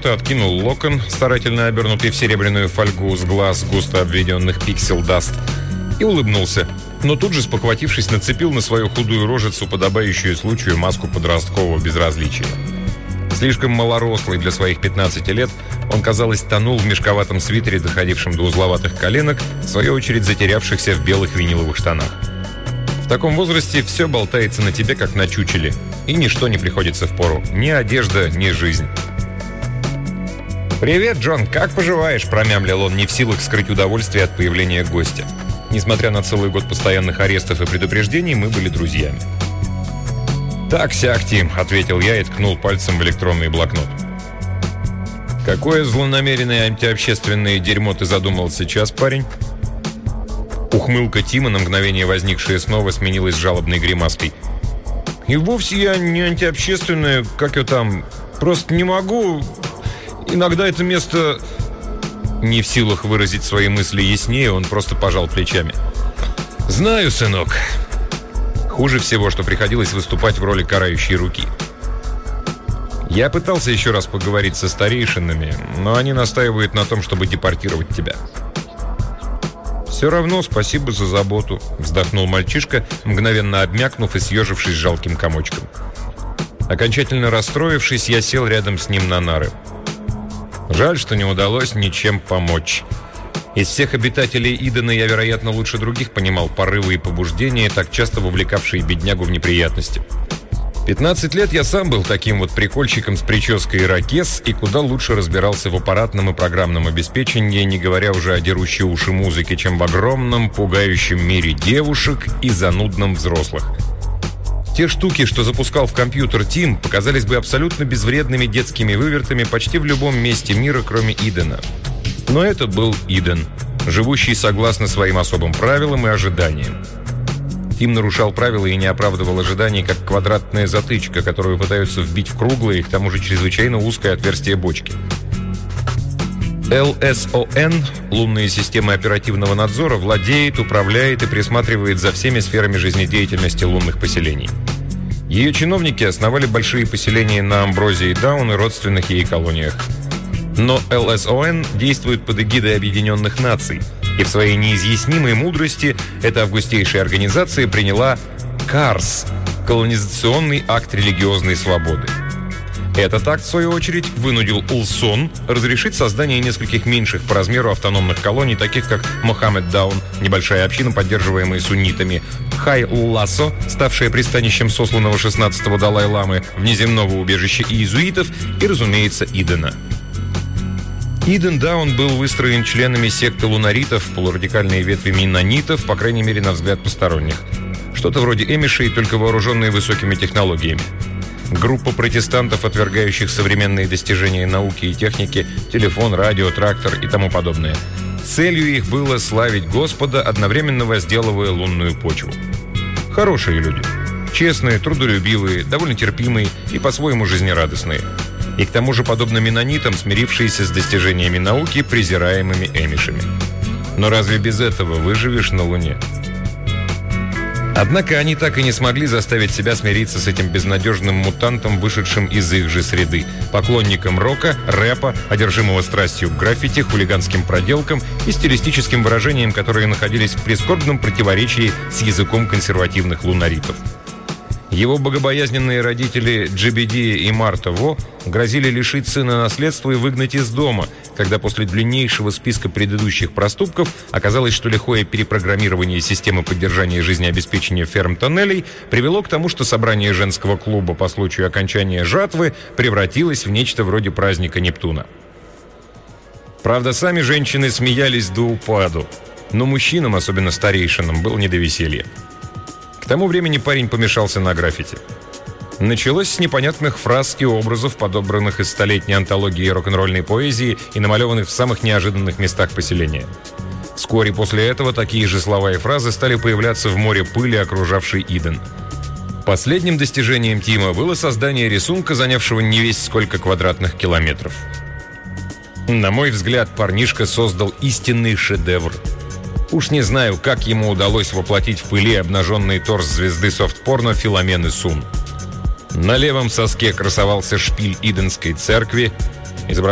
блокнота, откинул локон, старательно обернутый в серебряную фольгу с глаз густо обведенных пиксель-даст, и улыбнулся, но тут же, спохватившись, нацепил на свою худую рожицу, подобающую случаю, маску подросткового безразличия. Слишком малорослый для своих 15 лет, он, казалось, тонул в мешковатом свитере, доходившем до узловатых коленок, в свою очередь затерявшихся в белых виниловых штанах. В таком возрасте все болтается на тебе, как на чучеле, и ничто не приходится впору. Ни одежда, ни жизнь. «Привет, Джон, как поживаешь?» – промямлил он, не в силах скрыть удовольствие от появления гостя. Несмотря на целый год постоянных арестов и предупреждений, мы были друзьями. «Так-сяк, Тим», – ответил я и ткнул пальцем в электронный блокнот. «Какое злонамеренное антиобщественное дерьмо ты задумал сейчас, парень?» Ухмылка Тима, на мгновение возникшая снова, сменилась жалобной гримаской. «И вовсе я не антиобщественное, как я там, просто не могу. Иногда это место...» Не в силах выразить свои мысли яснее, он просто пожал плечами. «Знаю, сынок». Хуже всего, что приходилось выступать в роли карающей руки. Я пытался еще раз поговорить со старейшинами, но они настаивают на том, чтобы депортировать тебя. «Все равно спасибо за заботу», — вздохнул мальчишка, мгновенно обмякнув и съежившись жалким комочком. Окончательно расстроившись, я сел рядом с ним на нары. Жаль, что не удалось ничем помочь. Из всех обитателей Идена я, вероятно, лучше других понимал порывы и побуждения, так часто вовлекавшие беднягу в неприятности. 15 лет я сам был таким вот прикольщиком с прической ирокез и куда лучше разбирался в аппаратном и программном обеспечении, не говоря уже о дерущей уши музыке, чем в огромном, пугающем мире девушек и занудном взрослых. Те штуки, что запускал в компьютер Тим, показались бы абсолютно безвредными детскими вывертами почти в любом месте мира, кроме Идена. Но это был Иден, живущий согласно своим особым правилам и ожиданиям. Тим нарушал правила и не оправдывал ожиданий, как квадратная затычка, которую пытаются вбить в круглое и к тому же чрезвычайно узкое отверстие бочки. ЛСОН, лунные системы оперативного надзора, владеет, управляет и присматривает за всеми сферами жизнедеятельности лунных поселений. Ее чиновники основали большие поселения на Амброзии Даун и родственных ей колониях. Но ЛСОН действует под эгидой Объединенных Наций, и в своей неизъяснимой мудрости эта августейшая организация приняла КАРС – колонизационный акт религиозной свободы. Этот акт, в свою очередь, вынудил ЛСОН разрешить создание нескольких меньших по размеру автономных колоний, таких как Мохаммед Даун, небольшая община, поддерживаемая суннитами, Хай-Лассо, ставшая пристанищем сосланного 16-го Далай-ламы, внеземного убежища иезуитов и, разумеется, Идена. Иден Даун был выстроен членами секты лунаритов, полурадикальные ветви меннонитов, по крайней мере, на взгляд посторонних. Что-то вроде эмишей, только вооруженные высокими технологиями. Группа протестантов, отвергающих современные достижения науки и техники, телефон, радио, трактор и тому подобное. Целью их было славить Господа, одновременно возделывая лунную почву. Хорошие люди. Честные, трудолюбивые, довольно терпимые и по-своему жизнерадостные. И к тому же, подобно меннонитам, смирившиеся с достижениями науки, презираемыми эмишами. Но разве без этого выживешь на Луне? Однако они так и не смогли заставить себя смириться с этим безнадежным мутантом, вышедшим из их же среды, поклонником рока, рэпа, одержимого страстью к граффити, хулиганским проделкам и стилистическим выражениям, которые находились в прискорбном противоречии с языком консервативных лунаритов. Его богобоязненные родители Джебедия и Марта Во грозили лишить сына наследства и выгнать из дома, когда после длиннейшего списка предыдущих проступков оказалось, что лихое перепрограммирование системы поддержания жизнеобеспечения ферм-тоннелей привело к тому, что собрание женского клуба по случаю окончания жатвы превратилось в нечто вроде праздника Нептуна. Правда, сами женщины смеялись до упаду, но мужчинам, особенно старейшинам, было не до веселья. К тому времени парень помешался на граффити. Началось с непонятных фраз и образов, подобранных из столетней антологии рок-н-ролльной поэзии и намалеванных в самых неожиданных местах поселения. Вскоре после этого такие же слова и фразы стали появляться в море пыли, окружавшей Иден. Последним достижением Тима было создание рисунка, занявшего не весть сколько квадратных километров. На мой взгляд, парнишка создал истинный шедевр. Уж не знаю, как ему удалось воплотить в пыли обнаженный торс звезды софт-порно Филомены Сун. На левом соске красовался шпиль Иденской церкви,